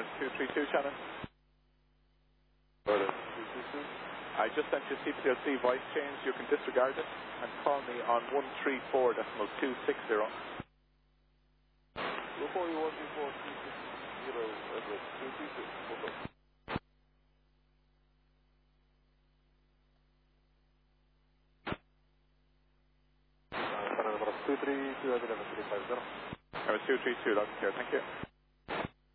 Emirates 232, Shannon. I just sent you CPLC voice change. You can disregard it and call me on 134.260. Before you 134.260, Emirates 232. Emirates 232, Emirates 350. Emirates 232, loud and clear, thank you.